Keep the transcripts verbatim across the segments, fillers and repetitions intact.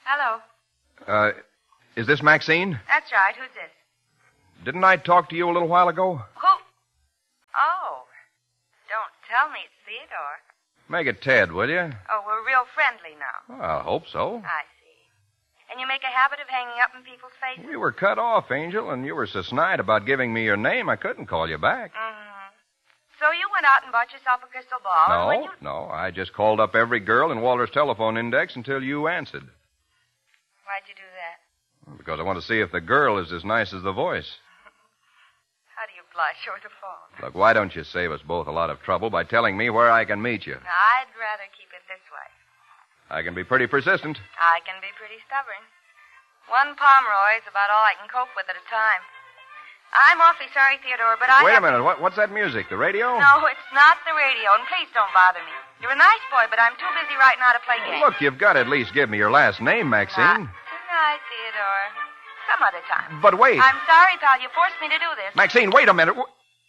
Hello. Uh, is this Maxine? That's right. Who's this? Didn't I talk to you a little while ago? Who? Oh. Don't tell me it's Theodore. Make it Ted, will you? Oh, we're real friendly now. Well, I hope so. I see. And you make a habit of hanging up in people's faces? We were cut off, Angel, and you were so snide about giving me your name, I couldn't call you back. Mm-hmm. So you went out and bought yourself a crystal ball? No, and when you... no. I just called up every girl in Walter's telephone index until you answered. Why'd you do that? Because I want to see if the girl is as nice as the voice. How do you blush over the phone? Look, why don't you save us both a lot of trouble by telling me where I can meet you? Now, I'd rather keep it this way. I can be pretty persistent. I can be pretty stubborn. One Pomeroy's about all I can cope with at a time. I'm awfully sorry, Theodore, but I Wait have... a minute. What, what's that music? The radio? No, it's not the radio, and please don't bother me. You're a nice boy, but I'm too busy right now to play games. Look, you've got to at least give me your last name, Maxine. Uh, good night, Theodore. Some other time. But wait. I'm sorry, pal. You forced me to do this. Maxine, wait a minute.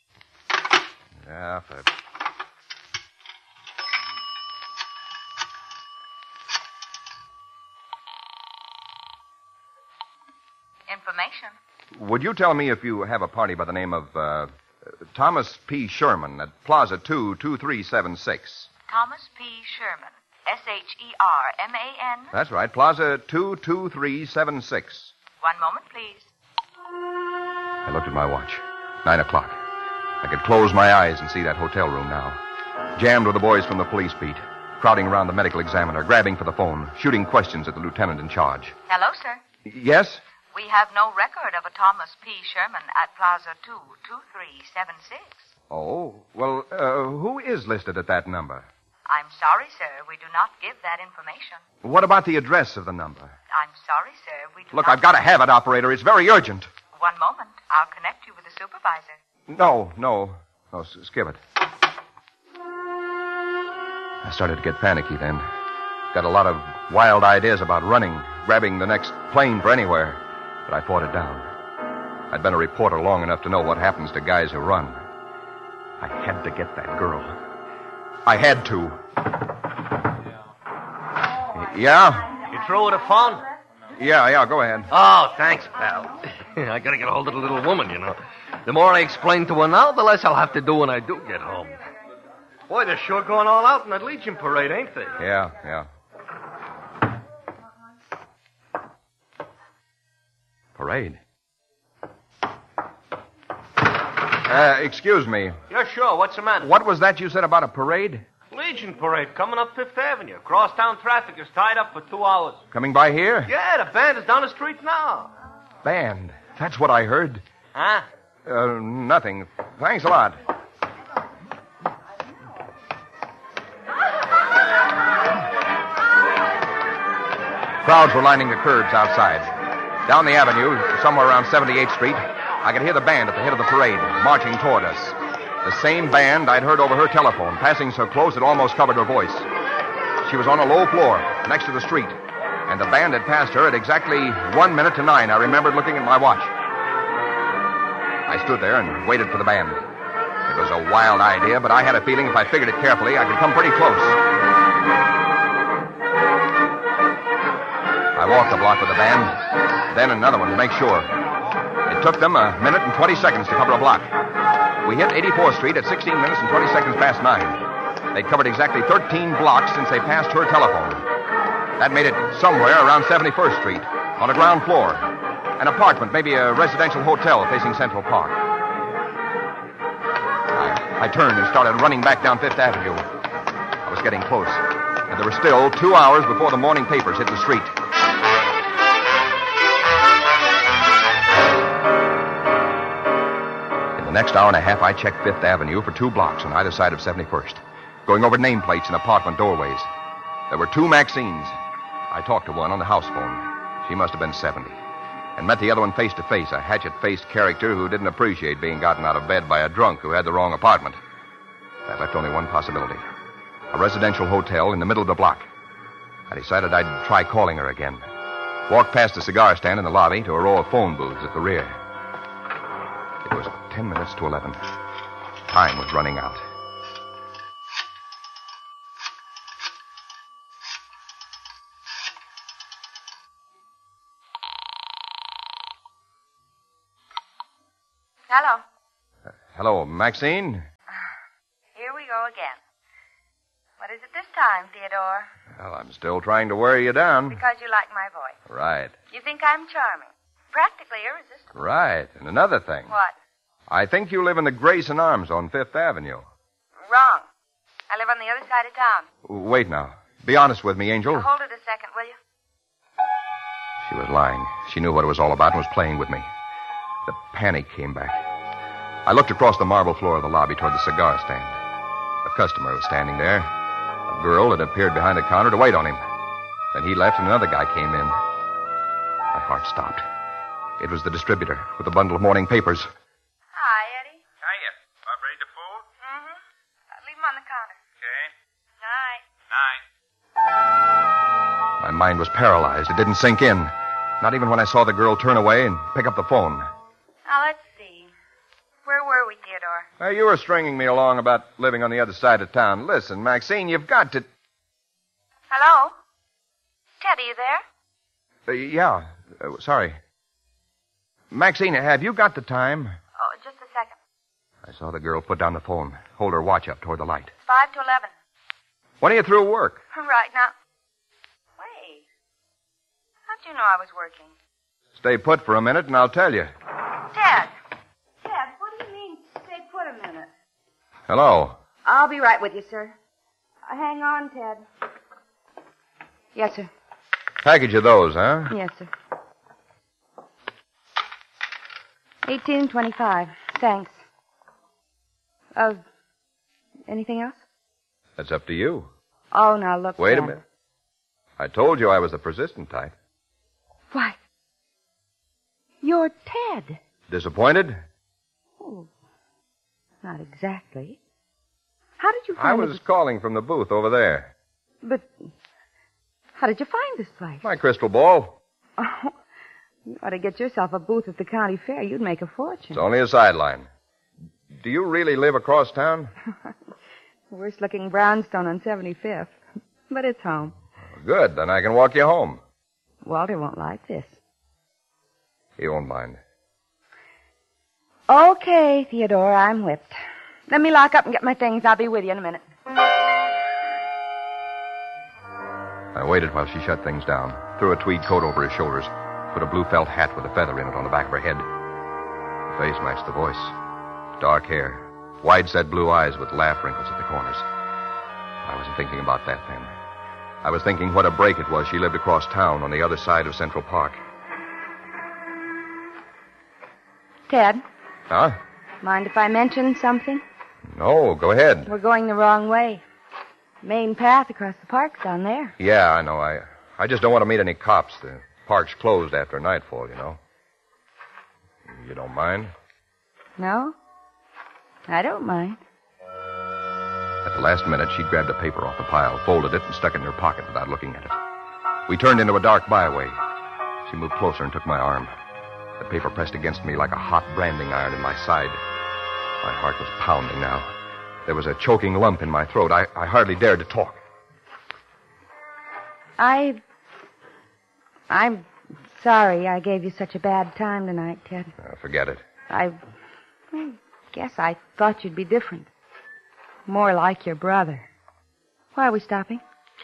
Yeah, for... Information. Would you tell me if you have a party by the name of uh, Thomas P. Sherman at Plaza two two three seven six? Thomas P. Sherman. S H E R M A N? That's right. Plaza two two three seven six. One moment, please. I looked at my watch. Nine o'clock. I could close my eyes and see that hotel room now. Jammed with the boys from the police beat, crowding around the medical examiner, grabbing for the phone, shooting questions at the lieutenant in charge. Hello, sir. Yes? We have no record of a Thomas P. Sherman at Plaza two two three seven six. Oh, well, uh, who is listed at that number? I'm sorry, sir. We do not give that information. What about the address of the number? I'm sorry, sir. We do Look, not... I've got to have it, operator. It's very urgent. One moment. I'll connect you with the supervisor. No, no. No, s- skip it. I started to get panicky then. Got a lot of wild ideas about running, grabbing the next plane for anywhere. But I fought it down. I'd been a reporter long enough to know what happens to guys who run. I had to get that girl. I had to. Yeah? You through with a phone? Yeah, yeah, go ahead. Oh, thanks, pal. I gotta get a hold of the little woman, you know. The more I explain to her now, the less I'll have to do when I do get home. Boy, they're sure going all out in that Legion parade, ain't they? Yeah, yeah. Parade? Uh, excuse me. Yeah, sure. What's the matter? What was that you said about a parade? Legion parade coming up Fifth Avenue. Crosstown traffic is tied up for two hours. Coming by here? Yeah, the band is down the street now. Band. That's what I heard. Huh? Uh, nothing. Thanks a lot. Crowds were lining the curbs outside. Down the avenue, somewhere around seventy-eighth Street, I could hear the band at the head of the parade, marching toward us. The same band I'd heard over her telephone, passing so close it almost covered her voice. She was on a low floor, next to the street, and the band had passed her at exactly one minute to nine. I remembered looking at my watch. I stood there and waited for the band. It was a wild idea, but I had a feeling if I figured it carefully, I could come pretty close. I walked the block with the band, then another one to make sure. It took them a minute and twenty seconds to cover a block. We hit eighty-fourth Street at sixteen minutes and twenty seconds past nine. They'd covered exactly thirteen blocks since they passed her telephone. That made it somewhere around seventy-first Street, on a ground floor. An apartment, maybe a residential hotel facing Central Park. I, I turned and started running back down Fifth Avenue. I was getting close, and there were still two hours before the morning papers hit the street. The next hour and a half, I checked Fifth Avenue for two blocks on either side of seventy-first, going over nameplates and apartment doorways. There were two Maxines. I talked to one on the house phone. She must have been seventy. And met the other one face to face, a hatchet-faced character who didn't appreciate being gotten out of bed by a drunk who had the wrong apartment. That left only one possibility. A residential hotel in the middle of the block. I decided I'd try calling her again. Walked past a cigar stand in the lobby to a row of phone booths at the rear. It was ten minutes to eleven. Time was running out. Hello. Uh, hello, Maxine? Here we go again. What is it this time, Theodore? Well, I'm still trying to wear you down. Because you like my voice. Right. You think I'm charming. Practically irresistible. Right. And another thing. What? I think you live in the Grayson Arms on Fifth Avenue. Wrong. I live on the other side of town. Wait now. Be honest with me, Angel. Now, hold it a second, will you? She was lying. She knew what it was all about and was playing with me. The panic came back. I looked across the marble floor of the lobby toward the cigar stand. A customer was standing there. A girl had appeared behind the counter to wait on him. Then he left and another guy came in. My heart stopped. It was the distributor with a bundle of morning papers. Hi, Eddie. Hiya. Bob ready to fold? Mm-hmm. Uh, leave him on the counter. Okay. Night. Night. My mind was paralyzed. It didn't sink in. Not even when I saw the girl turn away and pick up the phone. Now, let's see. Where were we, Theodore? Uh, you were stringing me along about living on the other side of town. Listen, Maxine, you've got to... Hello? Ted, are you there? Uh, yeah. Uh, sorry. Maxine, have you got the time? Oh, just a second. I saw the girl put down the phone, hold her watch up toward the light. Five to eleven. When are you through work? Right now. Wait. How'd you know I was working? Stay put for a minute and I'll tell you. Ted. Ted, what do you mean, stay put a minute? Hello. I'll be right with you, sir. Uh, hang on, Ted. Yes, sir. Package of those, huh? Yes, sir. Eighteen twenty-five. Thanks. Uh, anything else? That's up to you. Oh, now look. Wait Ted. a minute. I told you I was the persistent type. Why? You're Ted. Disappointed? Oh, not exactly. How did you find I was this? calling from the booth over there. But how did you find this place? My crystal ball. Oh, you ought to get yourself a booth at the county fair. You'd make a fortune. It's only a sideline. Do you really live across town? Worst-looking brownstone on seventy-fifth. But it's home. Good, then I can walk you home. Walter won't like this. He won't mind. Okay, Theodore, I'm whipped. Let me lock up and get my things. I'll be with you in a minute. I waited while she shut things down, threw a tweed coat over her shoulders, put a blue felt hat with a feather in it on the back of her head. The face matched the voice. Dark hair, wide-set blue eyes with laugh wrinkles at the corners. I wasn't thinking about that then. I was thinking what a break it was she lived across town on the other side of Central Park. Ted, Huh? mind if I mention something? No, go ahead. We're going the wrong way. Main path across the park's down there. Yeah, I know. I I just don't want to meet any cops. The park's closed after nightfall, you know. You don't mind? No? I don't mind. At the last minute, she grabbed a paper off the pile, folded it, and stuck it in her pocket without looking at it. We turned into a dark byway. She moved closer and took my arm. The paper pressed against me like a hot branding iron in my side. My heart was pounding now. There was a choking lump in my throat. I, I hardly dared to talk. I... I'm sorry I gave you such a bad time tonight, Ted. Uh, forget it. I... I guess I thought you'd be different. More like your brother. Why are we stopping?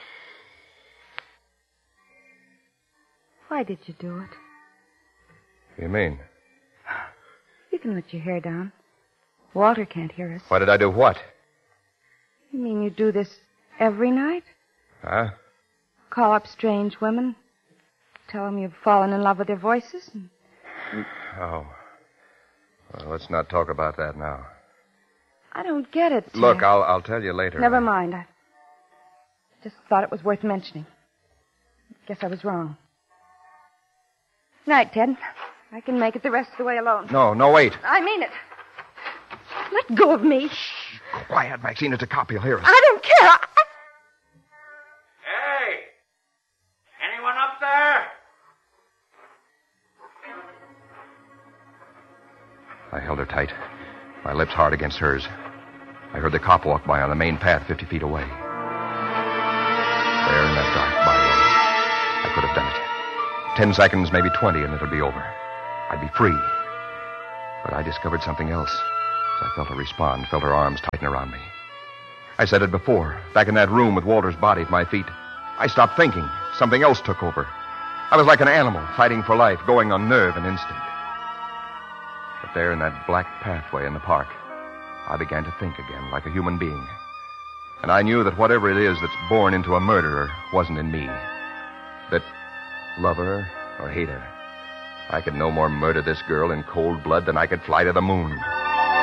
Why did you do it? What do you mean? You can let your hair down. Walter can't hear us. Why did I do what? You mean you do this every night? Huh? Call up strange women, tell them you've fallen in love with their voices? And... Oh. Well, let's not talk about that now. I don't get it, Ted. Look, I'll I'll tell you later. Never mind. I just thought it was worth mentioning. Guess I was wrong. Night, Ted. I can make it the rest of the way alone. No, no, wait. I mean it. Let go of me. Shh. Quiet, Maxine. It's a cop. He'll hear us. I don't care. I... Hey! Anyone up there? I held her tight, my lips hard against hers. I heard the cop walk by on the main path fifty feet away. There in that dark byway, I could have done it. Ten seconds, maybe twenty, and it'll be over. I'd be free. But I discovered something else as I felt her respond, felt her arms tighten around me. I said it before, back in that room with Walter's body at my feet. I stopped thinking. Something else took over. I was like an animal fighting for life, going on nerve and instinct. But there in that black pathway in the park, I began to think again like a human being. And I knew that whatever it is that's born into a murderer wasn't in me. That, love her or hate her, I could no more murder this girl in cold blood than I could fly to the moon.